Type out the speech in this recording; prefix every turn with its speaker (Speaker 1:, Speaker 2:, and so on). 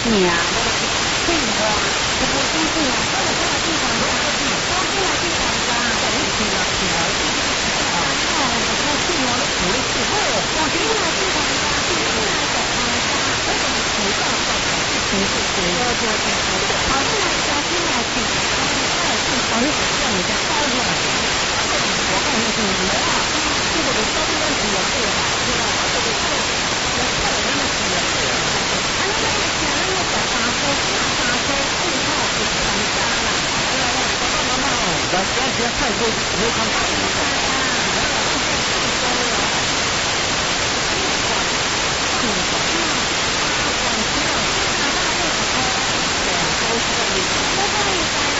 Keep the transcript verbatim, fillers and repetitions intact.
Speaker 1: 你啊，这个这不是这样，这个这个地方的，都这个地方的，这里去了去了，啊，哦，我去了，我去了，我这个地方的，这个来的啊，这个土豆豆的，是是是，对对对，好，现在小心来去，啊，这是好像叫你家包出来的，我告诉你们啊，这个高端企业对吧？对吧？这个这个我个人的企业对吧？啊，那个前那个大车大大车配套是专家了，哎呀，我刚刚嘛，咱先先快速，我看看。